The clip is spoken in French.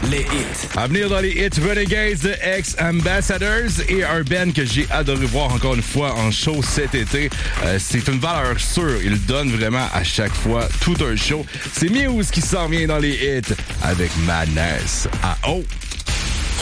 Les hits. À venir dans les hits, Renegades de Ex-Ambassadors et un band que j'ai adoré voir encore une fois en show cet été. C'est une valeur sûre. Il donne vraiment à chaque fois tout un show. C'est Muse qui s'en vient dans les hits avec Madness. Ah oh!